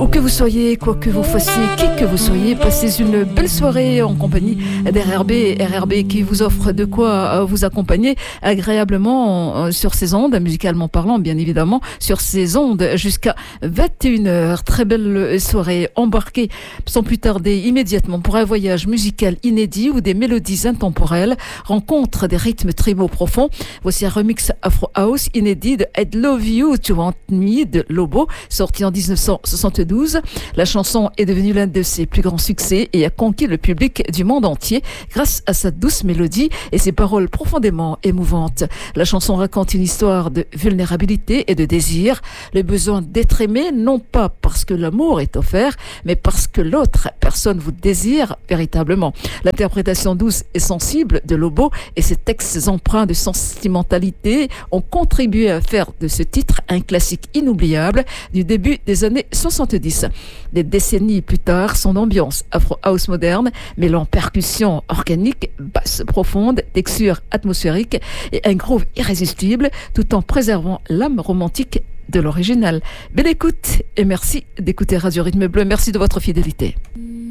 Où que vous soyez, quoi que vous fassiez, qui que vous soyez, passez une belle soirée en compagnie d'RRB qui vous offre de quoi vous accompagner agréablement sur ces ondes, musicalement parlant bien évidemment, sur ces ondes jusqu'à 21h. Très belle soirée, embarquée sans plus tarder immédiatement pour un voyage musical inédit où des mélodies intemporelles rencontrent des rythmes tribaux profonds. Voici un remix Afro House inédit de I'd Love You to Want Me de Lobo, sorti en 1972. La chanson est devenue l'un de ses plus grands succès et a conquis le public du monde entier grâce à sa douce mélodie et ses paroles profondément émouvantes. La chanson raconte une histoire de vulnérabilité et de désir, le besoin d'être aimé, non pas parce que l'amour est offert, mais parce que l'autre personne vous désire véritablement. L'interprétation douce et sensible de Lobo et ses textes empreints de sentimentalité ont contribué à faire de ce titre un classique inoubliable du début des années 70. Des décennies plus tard, son ambiance afro-house moderne, mêlant percussions organiques, basses profondes, textures atmosphériques et un groove irrésistible, tout en préservant l'âme romantique de l'original. Belle écoute et merci d'écouter Radio Rythme Bleu. Merci de votre fidélité.